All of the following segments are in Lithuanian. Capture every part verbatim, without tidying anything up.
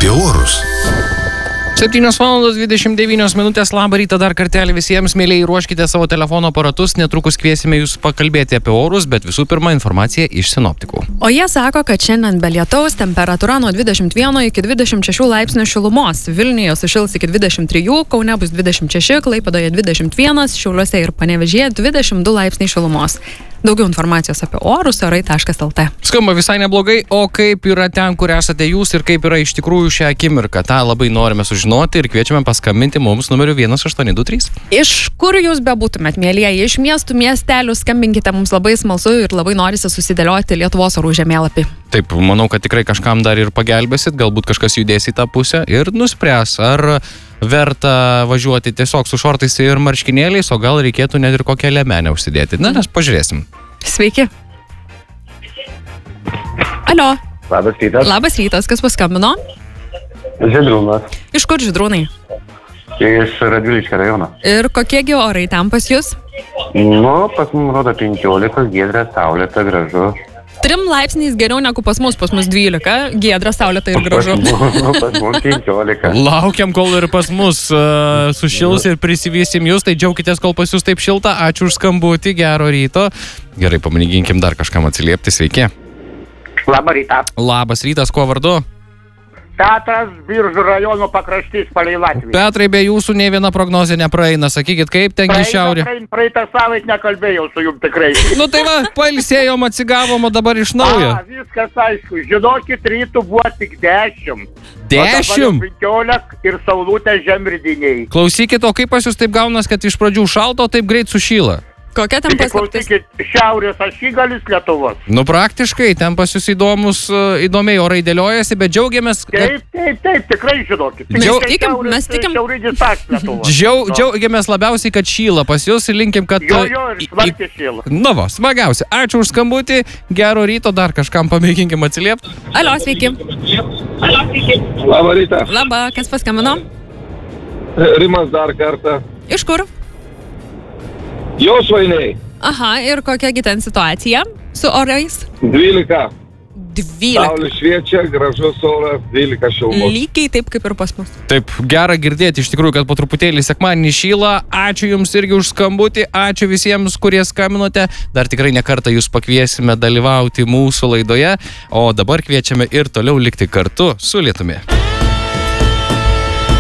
apie orus. septynios valandos dvidešimt devynios minutės, labą rytą dar kartelį visiems, mėlyjei, ruoškite savo telefono aparatus, netrukus kviesime jūs pakalbėti apie orus, bet visų pirma informacija iš sinoptikų. O jie sako, kad šiandien be lietaus temperatūra nuo dvidešimt vieno iki dvidešimt šešių laipsnių šilumos. Vilniuje sušils iki dvidešimt trijų, Kaune bus dvidešimt šeši, Klaipėdoje dvidešimt vienas, Šiauliuose ir Panevėžyje dvidešimt du laipsniai šilumos. Daugiau informacijos apie orus orai taškas lt. Skamba visai neblogai, o kaip yra ten, kur esate jūs ir kaip yra iš tikrųjų šią akimirką. Ta labai norime sužinoti ir kviečiame paskambinti mums numeriu vienas aštuoni du trys. Iš kur jūs bebūtumėt, mėlyjeji, iš miestų, miestelių, skambinkite, mums labai smalsu ir labai norisi susidėlioti Lietuvos orų žemėlapį. Taip, manau, kad tikrai kažkam dar ir pagelbėsit, galbūt kažkas judės į tą pusę ir nuspręs, ar verta važiuoti tiesiog su šortais ir marškinėliais, o gal reikėtų net ir kokią liemenę užsidėti. Na, mes pažiūrėsim. Sveiki. Alio. Labas rytas. Labas rytas, kas paskambino? Žydrūnas. Iš kur Žydrūnai? Iš Radviliškio rajono. Ir kokiegi orai ten pas jūs? Nu, pas mums rodo penkiolika, giedra, saulėta, gražu. Trim laipsniais geriau negu pas mus, pas mus dvylika, giedra, saulėta ir gražu. Pas, pas mums penkiolika. Laukiam, kol ir pas mus uh, sušils ir prisivysim jūs, tai džiaukitės, kol pas jūs taip šilta. Ačiū už skambutį, gero ryto. Gerai, pamėginkim dar kažkam atsiliepti, sveiki. Labą rytą. Labas rytas, kuo vardu? Petras, Biržų rajono pakraštys palei Latviją. Petrai, be jūsų nei viena prognozė nepraeina. Sakykit, kaip tengi šiaurė? Praeitą, praeitą savaitę nekalbėjau su jum tikrai. Nu tai va, pailsėjom, atsigavom, o dabar iš naujo. A, viskas aišku. Žinokit, rytų buvo tik dešimt. Dešimt? penkiolika ir saulutė žemridiniai. Klausykit, o kaip pas jūs taip gaunas, kad iš pradžių šalto, o taip greit sušyla? Kokia ten paslaptis? Klausykit, šiaurės ašigalis Lietuvos. Nu praktiškai, ten pas jūs įdomus, įdomiai orai dėliojasi, bet džiaugiamės, kad... Taip, taip, taip, tikrai žinokit. Mes Tikrai tikim, šiaurės- mes tikim- Šiaurinis taškas Lietuvos. Džiau, džiaugiamės labiausiai, kad šyla pas jūs ir linkim, kad... Jo, jo, ir smarkiai šyla. Na va, smagiausia. Ačiū už skambutį, gero ryto, dar kažkam pamėginkim atsiliepti. Alio, sveiki. Labą rytą. Labą, kas paskambino? Rimas dar kartą. Iš kur? Jos vainiai. Aha, ir kokiagi ten situacija su orais? dvylika. Dvylika. Saulė šviečia, gražus oras, dvylika šilumos. Lygiai taip, kaip ir pas mus. Taip, gera girdėti iš tikrųjų, kad po truputėlį sekmadienį šyla. Ačiū jums irgi už skambutį, ačiū visiems, kurie skambinote. Dar tikrai nekartą jūs pakviesime dalyvauti mūsų laidoje, o dabar kviečiame ir toliau likti kartu su Lietumi.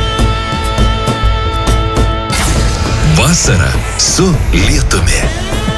Vasara su Lietumi.